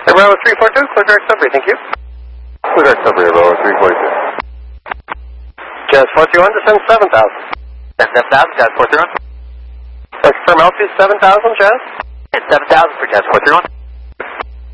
Bravo 342, clear direct subway, thank you. Clear direct subway, Bravo 342. Jazz 431, descend 7,000. That's 7,000, Jazz 431. Confirm altitude 7,000, Jazz? It's 7,000 for Jazz 431.